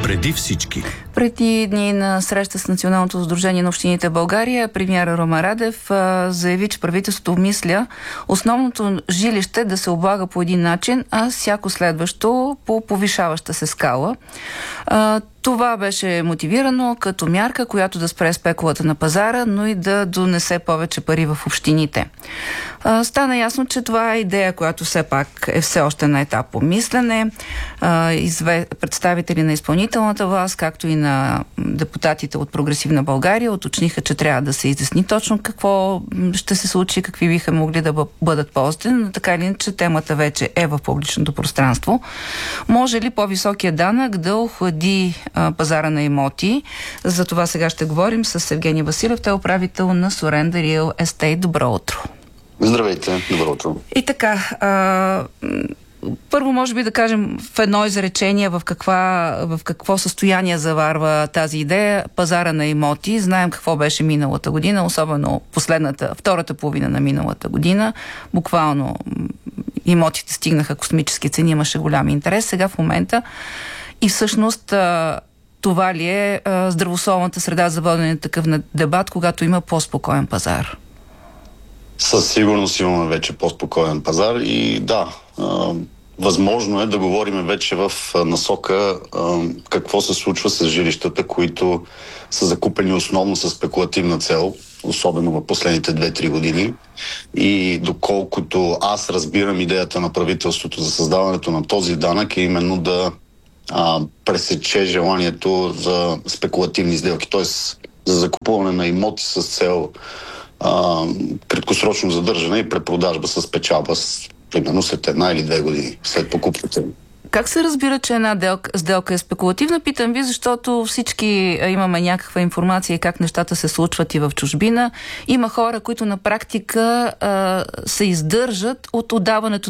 Преди всички. Преди дни на среща с Националното сдружение на общините в България, премиера Румен Радев заяви, че правителството обмисля основното жилище да се облага по един начин, а всяко следващо по повишаваща се скала. Това беше мотивирано като мярка, която да спре спекулата на пазара, но и да донесе повече пари в общините. Стана ясно, че това е идея, която все пак е все още на етап помислене. Представители на изпълнителната власт, както и на депутатите от Прогресивна България, уточниха, че трябва да се изясни точно какво ще се случи, какви биха могли да бъдат ползите, но така или иначе темата вече е в публичното пространство. Може ли по-високия данък да охлади пазара на имоти? За това сега ще говорим с Евгений Василев, той е управител на Сурендър Real Estate. Добро утро! Здравейте, добро утро. И така, първо може би да кажем в едно изречение в какво състояние заварва тази идея пазара на имоти. Знаем какво беше миналата година, особено втората половина на миналата година. Буквално имотите стигнаха космически цени, имаше голям интерес. Сега в момента и всъщност това ли е здравословната среда за водене на такъв дебат, когато има по-спокоен пазар? Със сигурност имаме вече по-спокоен пазар и да, възможно е да говорим вече в насока какво се случва с жилищата, които са закупени основно с спекулативна цел, особено в последните 2-3 години. И доколкото аз разбирам идеята на правителството за създаването на този данък е именно да пресече желанието за спекулативни сделки, т.е. за закупуване на имоти с цел краткосрочно задържане и препродажба с печалба, примерно след 1 или 2 години след покупката. Как се разбира, че една сделка е спекулативна? Питам ви, защото всички имаме някаква информация как нещата се случват и в чужбина. Има хора, които на практика се издържат от отдаването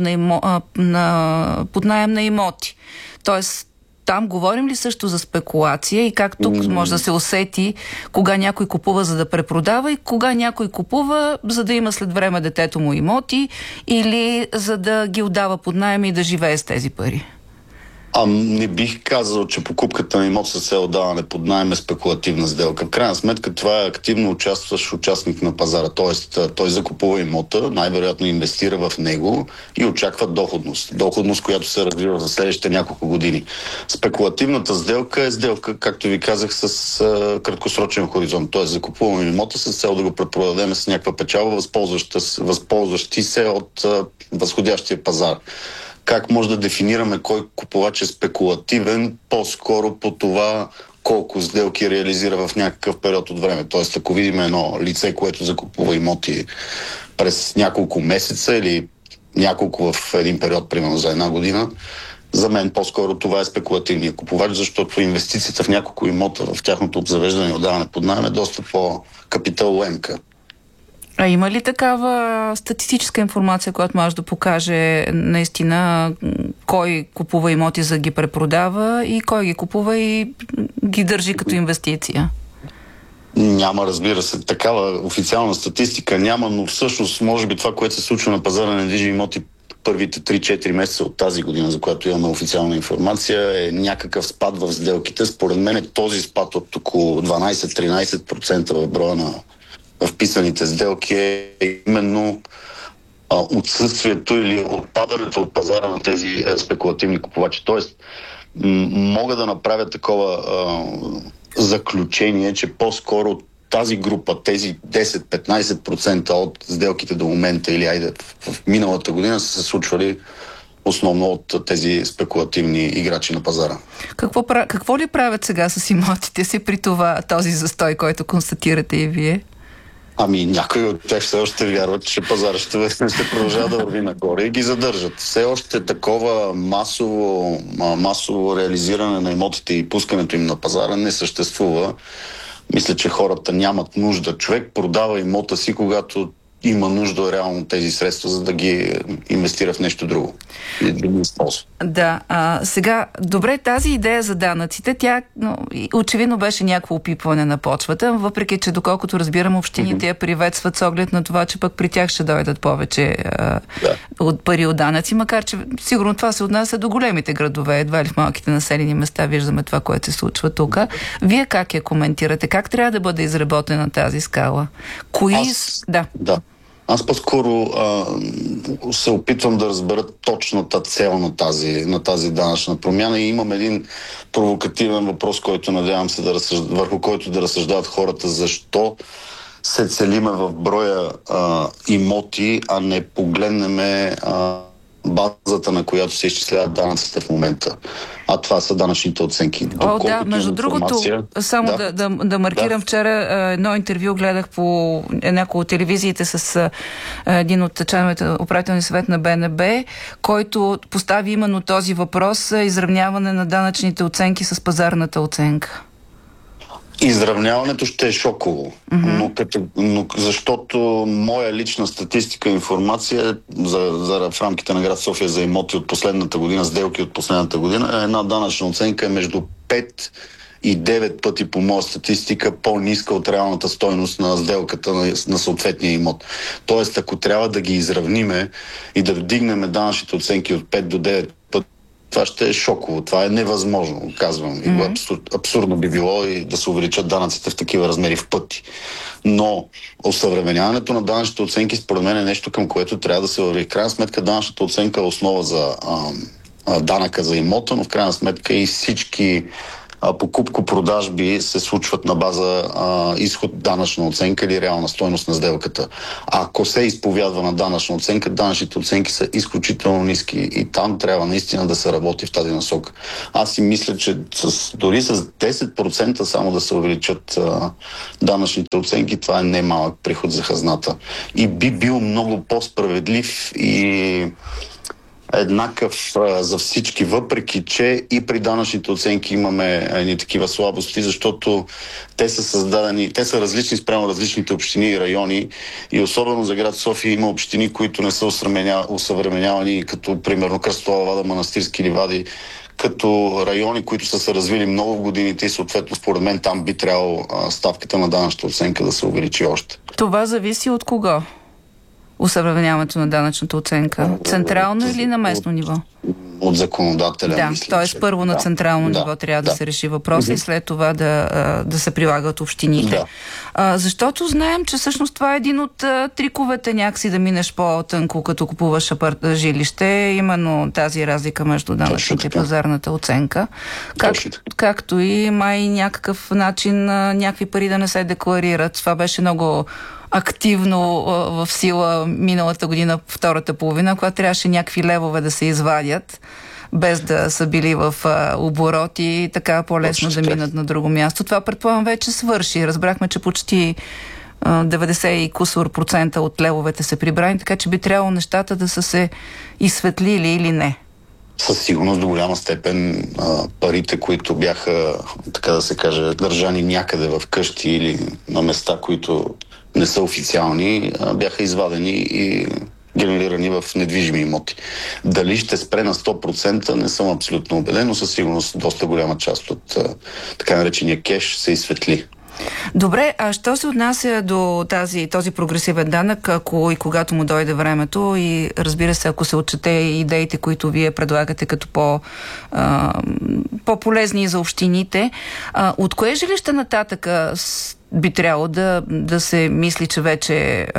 под наем на имоти. Тоест, там говорим ли също за спекулация и как тук може да се усети кога някой купува за да препродава и кога някой купува за да има след време детето му имоти или за да ги отдава под наем и да живее с тези пари? Не бих казал, че покупката на имот с цел даване под наем е спекулативна сделка. В крайна сметка това е активно участващ участник на пазара. Тоест той закупува имота, най-вероятно инвестира в него и очаква доходност. Доходност, която се развива за следващите няколко години. Спекулативната сделка е сделка, както ви казах, с краткосрочен хоризонт. Тоест закупуваме имота с цел да го препродадем с някаква печалба, възползващи се от възходящия пазар. Как може да дефинираме кой купувач е спекулативен, по-скоро по това колко сделки реализира в някакъв период от време. Тоест, ако видим едно лице, което закупува имоти през няколко месеца или няколко в един период, примерно за 1 година, за мен по-скоро това е спекулативният купувач, защото инвестицията в няколко имота, в тяхното обзавеждане и отдаване под наем е доста по-капиталоемка. А има ли такава статистическа информация, която може да покаже наистина кой купува имоти за да ги препродава и кой ги купува и ги държи като инвестиция? Няма, разбира се, такава официална статистика няма, но всъщност може би това, което се случва на пазара на недвижими имоти първите 3-4 месеца от тази година, за която имаме официална информация, е някакъв спад в сделките. Според мен е този спад от около 12-13% в броя на вписаните сделки е именно отсъствието или отпадането от пазара на тези спекулативни купувачи. Тоест, мога да направя такова заключение, че по-скоро тази група, тези 10-15% от сделките до момента или в миналата година са се случвали основно от тези спекулативни играчи на пазара. Какво ли правят сега с имотите си при този застой, който констатирате и вие? Някои от тях все още вярват, че пазарът ще продължава да върви нагоре и ги задържат. Все още такова масово реализиране на имотите и пускането им на пазара не съществува. Мисля, че хората нямат нужда. Човек продава имота си, когато има нужда реално тези средства, за да ги инвестира в нещо друго. И да ги използва. Да, сега, добре, тази идея за данъците, тя очевидно беше някакво опипване на почвата, въпреки че, доколкото разбирам, общините я приветстват с оглед на това, че пък при тях ще дойдат повече от пари от данъци, макар че сигурно това се отнася до големите градове, едва ли в малките населени места виждаме това, което се случва тук. Вие как я коментирате? Как трябва да бъде изработена тази скала? Да. Аз по-скоро се опитвам да разбера точната цел на тази данъчна промяна и имам един провокативен въпрос, който надявам се върху който да разсъждават хората. Защо се целиме в броя имоти, а не погледнеме базата, на която се изчисляват данъците в момента. А това са данъчните оценки. Между другото, само да маркирам, вчера едно интервю гледах по няколко от телевизиите с един от членовете на управителния съвет на БНБ, който постави именно този въпрос, изравняване на данъчните оценки с пазарната оценка. Изравняването ще е шоково, но защото моя лична статистика и информация в рамките на град София за имоти от последната година, сделки от последната година, една данъчна оценка е между 5 и 9 пъти по моя статистика по-ниска от реалната стойност на сделката на съответния имот. Тоест, ако трябва да ги изравниме и да вдигнем данъчните оценки от 5 до 9 пъти, това ще е шоково. Това е невъзможно, казвам. Абсурдно би било и да се увеличат данъците в такива размери в пъти. Но осъвременяването на данъчните оценки според мен е нещо, към което трябва да се върви. В крайна сметка данъчната оценка е основа за данъка за имота, но в крайна сметка и всички покупко-продажби се случват на база изход данъчна оценка или реална стойност на сделката. Ако се изповядва на данъчна оценка, данъчните оценки са изключително ниски и там трябва наистина да се работи в тази насока. Аз си мисля, че дори с 10% само да се увеличат данъчните оценки, това е немалък приход за хазната. И би бил много по-справедлив и еднакъв за всички, въпреки че и при данъчните оценки имаме едни такива слабости, защото те са различни спрямо различните общини и райони и особено за град София има общини, които не са усъвременявани, като примерно Кръстова вада, Манастирски ливади, като райони, които са се развили много в годините и съответно според мен там би трябвало ставката на данъчната оценка да се увеличи още. Това зависи от кого? Усъвременяването на данъчната оценка? Централно или на местно ниво? От законодателя. Да, т.е. първо на централно ниво трябва да се реши въпроса и след това да се прилагат общините. Защото знаем, че всъщност това е един от триковете някакси да минеш по-тънко, като купуваш жилище, именно тази разлика между данъчната и пазарната оценка. Както и май някакъв начин някакви пари да не се декларират. Това беше много активно в сила миналата година, втората половина, когато трябваше някакви левове да се извадят, без да са били в обороти, така по-лесно да минат на друго място. Това предполагам вече свърши. Разбрахме, че почти 90 и кусор процента от левовете са прибрани, така че би трябвало нещата да са се изсветлили или не. Със сигурност до голяма степен парите, които бяха, така да се каже, държани някъде в къщи или на места, които не са официални, бяха извадени и генерирани в недвижими имоти. Дали ще спре на 100%, не съм абсолютно убеден, но със сигурност доста голяма част от така наречения кеш се изсветли. Добре, а що се отнася до този прогресивен данък, ако и когато му дойде времето и разбира се, ако се отчете идеите, които вие предлагате като по-полезни за общините, от кое жилище нататък би трябвало да се мисли, че вече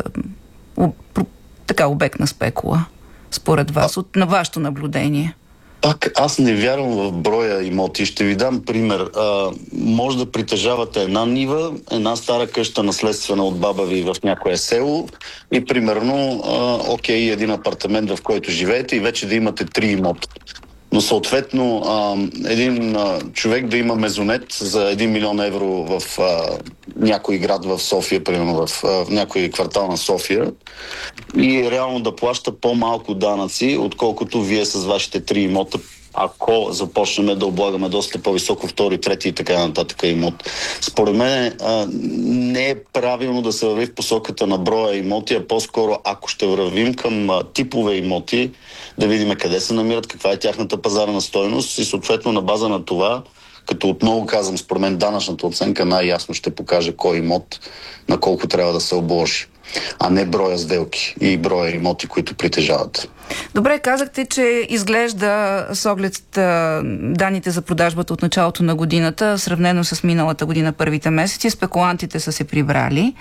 така обект на спекула, според вас, на вашето наблюдение? Аз не вярвам в броя имоти. Ще ви дам пример. Може да притежавате една нива, една стара къща наследствена от баба ви в някое село и примерно един апартамент, в който живеете и вече да имате 3 имота. Но съответно един човек да има мезонет за 1 милион евро в някой град в София, примерно в някой квартал на София и реално да плаща по-малко данъци, отколкото вие с вашите 3 имота ако започнем да облагаме доста по-високо втори, трети и така нататък имот. Според мен не е правилно да се върви в посоката на броя имоти, а по-скоро ако ще вървим към типове имоти, да видим къде се намират, каква е тяхната пазарна стойност и съответно на база на това, като отново казвам, според мен данъчната оценка най-ясно ще покаже кой имот на колко трябва да се обложи, а не броя сделки и броя имоти, които притежават. Добре, казахте, че изглежда с оглед данните за продажбата от началото на годината, сравнено с миналата година първите месеци, спекулантите са се прибрали.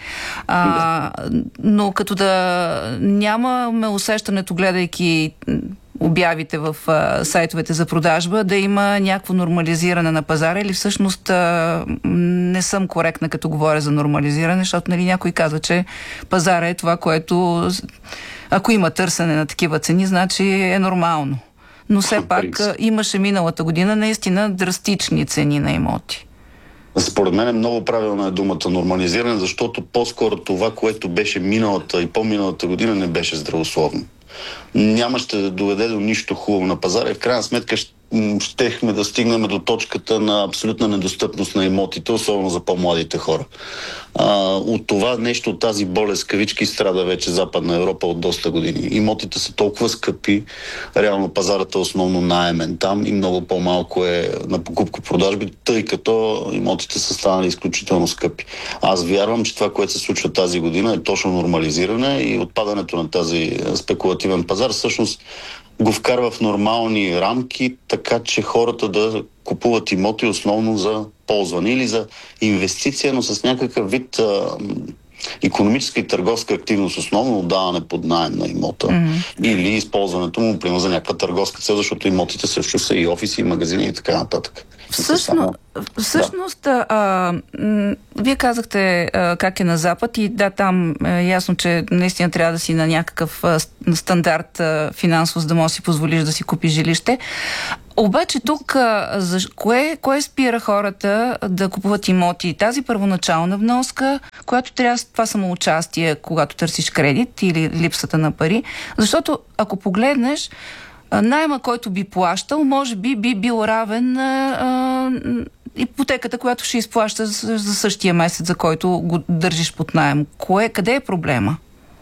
Но като да нямаме усещането, гледайки обявите в сайтовете за продажба, да има някакво нормализиране на пазара или всъщност не съм коректна като говоря за нормализиране, защото някой казва, че пазара е това, което ако има търсене на такива цени, значи е нормално. Но все пак имаше миналата година наистина драстични цени на имоти. Според мен много правилна е думата нормализиране, защото по-скоро това, което беше миналата и по-миналата година, не беше здравословно. Няма ще доведе до нищо хубаво на пазара и в крайна сметка щехме да стигнем до точката на абсолютна недостъпност на имотите, особено за по-младите хора. От това нещо, от тази болест, кавички, страда вече Западна Европа от доста години. Имотите са толкова скъпи, реално пазарът е основно наемен там и много по-малко е на покупко-продажби, тъй като имотите са станали изключително скъпи. Аз вярвам, че това, което се случва тази година е точно нормализиране и отпадането на тази спекулативен пазар всъщност го вкарва в нормални рамки, така че хората да купуват имоти основно за ползване или за инвестиция, но с някакъв вид икономическа и търговска активност, основно отдаване под наем на имота или използването му, примерно за някаква търговска цел, защото имотите също са и офиси, и магазини и така нататък. Всъщност, вие казахте как е на Запад и да, там е ясно, че наистина трябва да си на някакъв стандарт финансово, за да можеш да си позволиш да си купиш жилище. Обаче тук кое спира хората да купуват имоти? Тази първоначална вноска, която трябва това самоучастие, когато търсиш кредит или липсата на пари. Защото ако погледнеш, найма, който би плащал, може би бил равен на ипотеката, която ще изплаща за същия месец, за който го държиш под наем. Къде е проблема?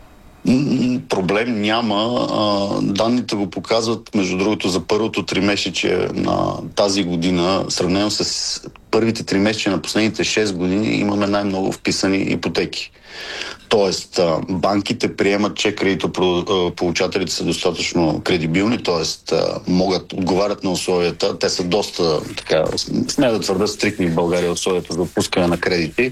Проблем няма. Данните го показват, между другото, за първото тримесечие на тази година, сравнено с първите тримесечия на последните 6 години, имаме най-много вписани ипотеки. Тоест, банките приемат, че кредитополучателите са достатъчно кредибилни, т.е. отговарят на условията. Те са доста, смея да твърда, стрикни в България условията за отпускане на кредити.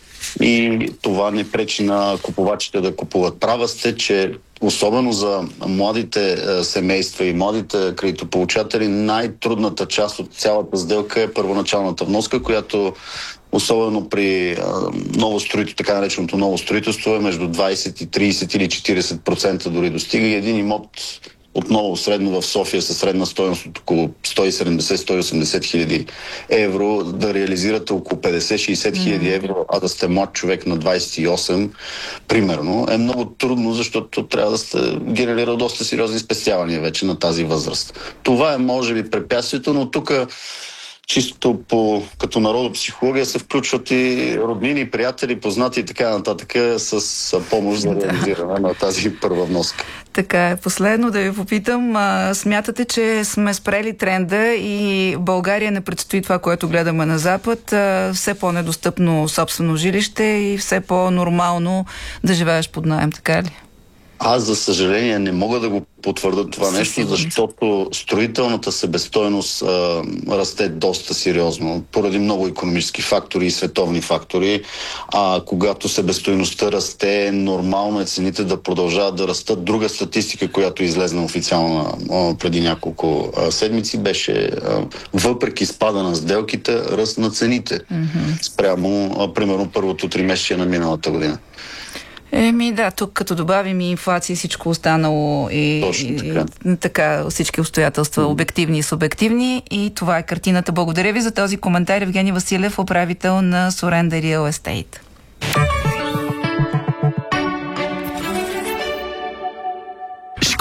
И това не пречи на купувачите да купуват. Права сте, че особено за младите семейства и младите кредитополучатели най-трудната част от цялата сделка е първоначалната вноска, която особено при ново строителство, така нареченото ново строителство е между 20 и 30 или 40% дори достига и един имот отново средно в София със средна стойност от около 170-180 хиляди евро, да реализирате около 50-60 хиляди евро, а да сте млад човек на 28, примерно, е много трудно, защото трябва да сте генерирал доста сериозни спестявания вече на тази възраст. Това е, може би, препятствието, но тук чисто като народопсихология се включват и роднини, приятели, познати и така нататък с помощ за реализиране на тази първа вноска. Така е. Последно да ви попитам, смятате, че сме спрели тренда и България не предстои това, което гледаме на Запад, все по-недостъпно собствено жилище и все по-нормално да живееш под наем, така ли? Аз, за съжаление, не мога да го потвърда това нещо, защото строителната себестойност расте доста сериозно, поради много икономически фактори и световни фактори. Когато себестойността расте, нормално е цените да продължават да растат. Друга статистика, която излезна официално преди няколко седмици, беше въпреки спада на сделките, ръст на цените. Спрямо, примерно, първото тримесечие на миналата година. Да, тук като добавим и инфлация и всичко останало и така всички обстоятелства, обективни и субективни, и това е картината. Благодаря ви за този коментар. Евгений Василев, управител на Surrender Real Estate.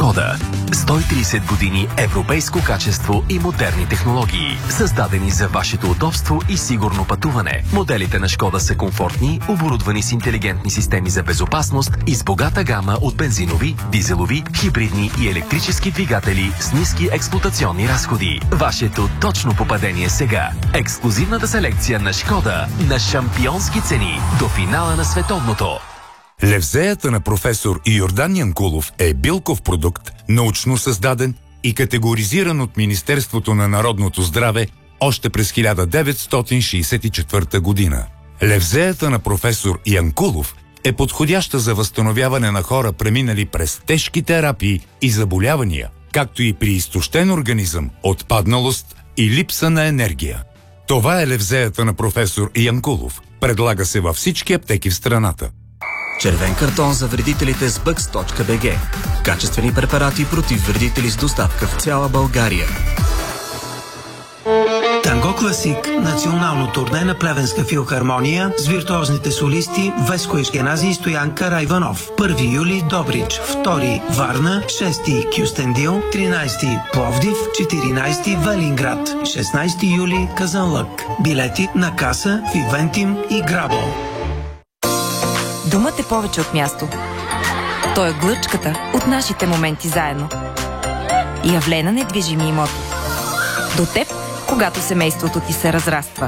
Шкода. 130 години европейско качество и модерни технологии, създадени за вашето удобство и сигурно пътуване. Моделите на Шкода са комфортни, оборудвани с интелигентни системи за безопасност и с богата гама от бензинови, дизелови, хибридни и електрически двигатели с ниски експлоатационни разходи. Вашето точно попадение сега. Ексклузивната селекция на Шкода на шампионски цени до финала на световното. Левзеята на професор Йордан Янкулов е билков продукт, научно създаден и категоризиран от Министерството на народното здраве още през 1964 година. Левзеята на професор Янкулов е подходяща за възстановяване на хора, преминали през тежки терапии и заболявания, както и при изтощен организъм, отпадналост и липса на енергия. Това е левзеята на професор Янкулов. Предлага се във всички аптеки в страната. Червен картон за вредителите с Bugs.bg. Качествени препарати против вредители с доставка в цяла България. Танго Класик – национално турне на Плевенска филхармония с виртуозните солисти Веско Ешкенази и Стоян Карайванов. 1 юли Добрич, 2 Варна, 6 Кюстендил, 13 Пловдив, 14 Велинград, 16 юли Казанлък. Билети на каса в Ивентим и Грабо. Думът е повече от място. Той е глъчката от нашите моменти заедно. Явлена недвижими имоти. До теб, когато семейството ти се разраства.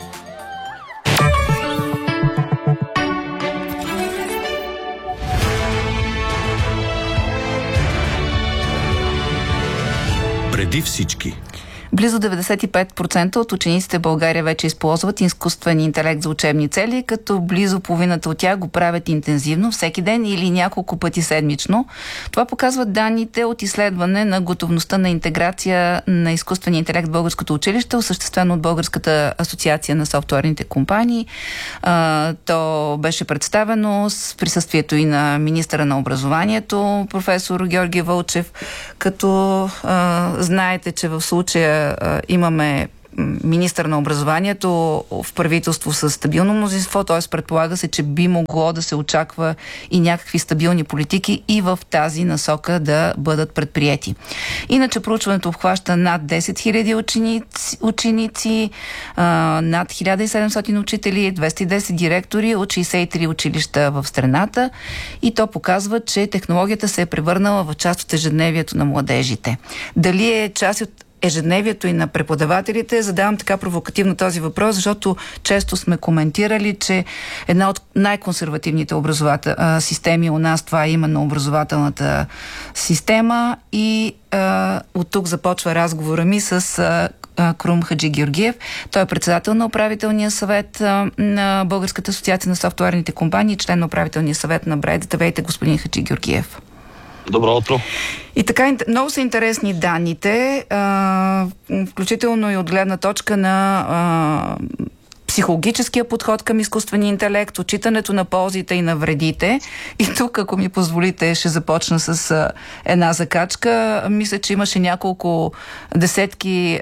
Преди всички. Близо 95% от учениците в България вече използват изкуствен интелект за учебни цели, като близо половината от тях го правят интензивно, всеки ден или няколко пъти седмично. Това показват данните от изследване на готовността на интеграция на изкуствения интелект в българското училище, осъществено от Българската асоциация на софтуерните компании. То беше представено с присъствието и на министъра на образованието, професор Георги Вълчев, като знаете, че в случая имаме министър на образованието в правителство с стабилно мнозинство, т.е. предполага се, че би могло да се очаква и някакви стабилни политики и в тази насока да бъдат предприети. Иначе проучването обхваща над 10 000 ученици, над 1700 учители, 210 директори от 63 училища в страната и то показва, че технологията се е превърнала в част от ежедневието на младежите. Дали е част от ежедневието и на преподавателите? Задавам така провокативно този въпрос, защото често сме коментирали, че една от най-консервативните системи у нас, това е именно образователната система и от тук започва разговора ми с Крум Хаджигеоргиев. Той е председател на управителния съвет на Българската асоциация на софтуерните компании и член на управителния съвет на Брайт. Здравейте, господин Хаджигеоргиев. Добро утро. И така, много са интересни данните, включително и от гледна точка на психологическия подход към изкуствения интелект, отчитането на ползите и на вредите. И тук, ако ми позволите, ще започна с една закачка. Мисля, че имаше няколко десетки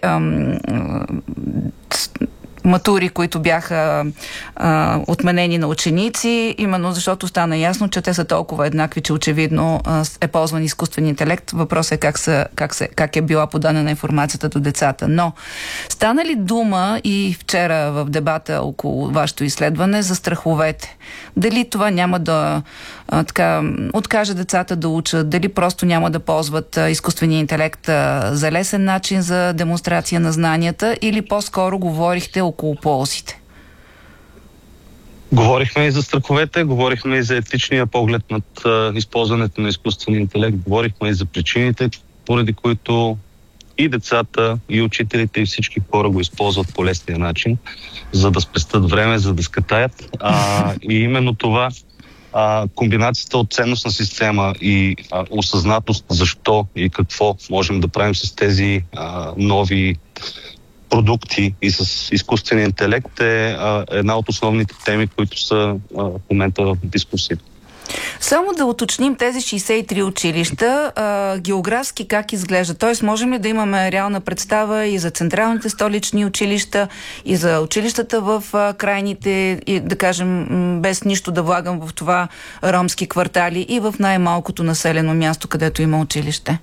матури, които бяха отменени на ученици, именно защото стана ясно, че те са толкова еднакви, че очевидно е ползван изкуствен интелект. Въпросът е как е била подадена информацията до децата. Но стана ли дума и вчера в дебата около вашето изследване за страховете? Дали това няма да откаже децата да учат, дали просто няма да ползват изкуствения интелект за лесен начин за демонстрация на знанията, или по-скоро говорихте около ползите? Говорихме и за страховете, говорихме и за етичния поглед над използването на изкуствения интелект, говорихме и за причините, поради които и децата, и учителите, и всички хора го използват по лесния начин, за да спестят време, за да скатаят. И именно това, комбинацията от ценностна система и осъзнатост защо и какво можем да правим с тези нови продукти и с изкуствения интелект е една от основните теми, които са в момента в дискусия. Само да уточним тези 63 училища, географски как изглежда? Тоест, можем ли да имаме реална представа и за централните столични училища, и за училищата в крайните, и да кажем, без нищо да влагам в това, ромски квартали и в най-малкото населено място, където има училище?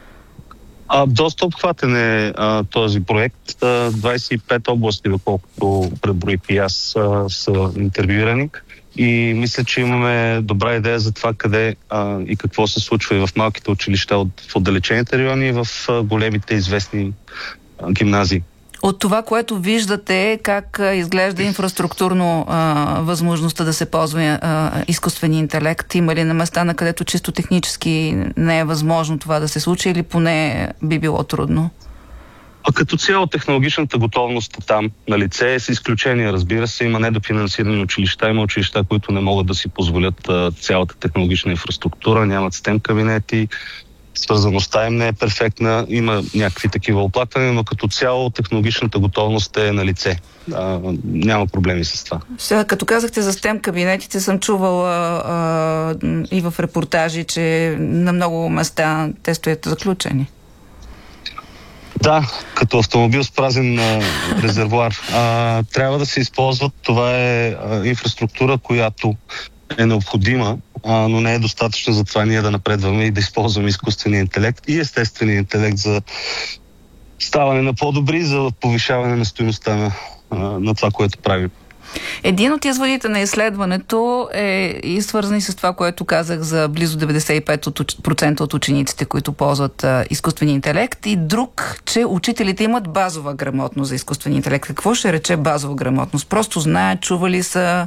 Доста обхватен е този проект. 25 области, доколкото преброих и аз, са интервюирани. И мисля, че имаме добра идея за това къде и какво се случва и в малките училища в отдалечените райони и в големите известни гимназии. От това, което виждате, как изглежда инфраструктурно възможността да се ползва изкуствен интелект? Има ли на места, на където чисто технически не е възможно това да се случи или поне би било трудно? Като цяло технологичната готовност е там на лице, с изключение, разбира се, има недофинансирани училища, има училища, които не могат да си позволят цялата технологична инфраструктура, нямат STEM кабинети, свързаността им не е перфектна, има някакви такива оплаквания, но като цяло технологичната готовност е на лице. Няма проблеми с това. Сега, като казахте за STEM кабинетите, съм чувала и в репортажи, че на много места те стоят заключени. Да, като автомобил с празен резервоар. Трябва да се използват. Това е инфраструктура, която е необходима, но не е достатъчно за това ние да напредваме и да използваме изкуствения интелект и естествения интелект за ставане на по-добри, за повишаване на стойността на това, което правим. Един от изводите на изследването е и свързан с това, което казах за близо 95% от учениците, които ползват изкуствения интелект, и друг, че учителите имат базова грамотност за изкуствения интелект. Какво ще рече базова грамотност? Просто знаят, чували са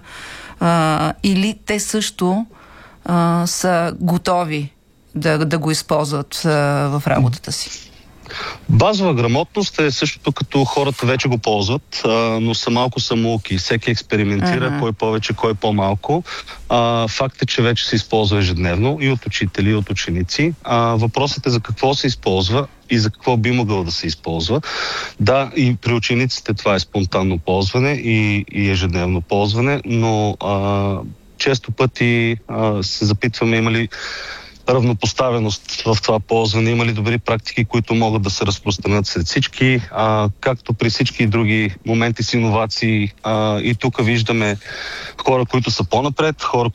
или те също са готови да го използват в работата си? Базова грамотност е същото като хората вече го ползват, но са малко самоуки. Всеки експериментира, кой повече, кой по-малко. Факт е, че вече се използва ежедневно и от учители, и от ученици. Въпросът е за какво се използва и за какво би могъл да се използва. Да, и при учениците това е спонтанно ползване и ежедневно ползване, но често пъти се запитваме има ли равнопоставеност в това ползване, има ли добри практики, които могат да се разпространят сред всички, както при всички други моменти с иновации. И тук виждаме хора, които са по-напред, хора,